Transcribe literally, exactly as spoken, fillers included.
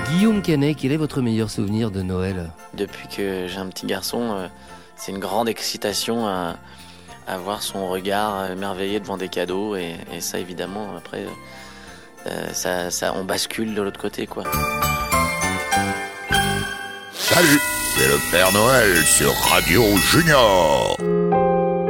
Guillaume Canet, quel est votre meilleur souvenir de Noël ? Depuis que j'ai un petit garçon, euh, c'est une grande excitation à, à voir son regard émerveillé devant des cadeaux. Et, et ça, évidemment, après, euh, ça, ça, on bascule de l'autre côté, quoi. Salut, c'est le Père Noël sur Radio Junior.